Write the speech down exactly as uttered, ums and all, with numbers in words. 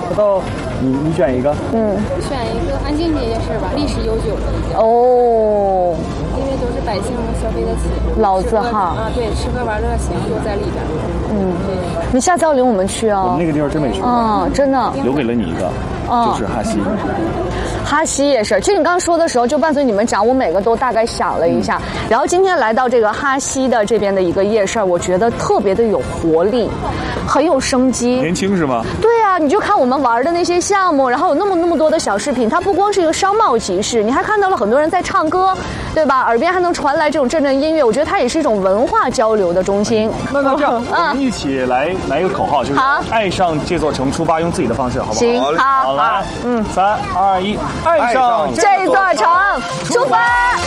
土豆，你你选一个。 嗯， 选一个安静街夜市吧，历史悠久的。 哦， 因为都是百姓消费得起， 老字号啊，对，吃喝玩乐行都在里边。 嗯，你下次要领我们去啊。 我们那个地方真没去过。 嗯，真的。 留给了你一个，就是哈西。 哈西也是，其实你刚刚说的时候，就伴随你们讲，我每个都大概想了一下。嗯、然后今天来到这个哈西的这边的一个夜市，我觉得特别的有活力，很有生机。 年轻是吗？ 对啊，你就看我们玩的那些项目，然后有那么那么多的小饰品，它不光是一个商贸集市，你还看到了很多人在唱歌，对吧？耳边还能传来这种阵阵音乐，我觉得它也是一种文化交流的中心。 那那这样，我们一起来来一个口号，就是爱上这座城，出发，用自己的方式，好不好？ 行，好， 好，来，嗯，三二一，爱上这座城，出发。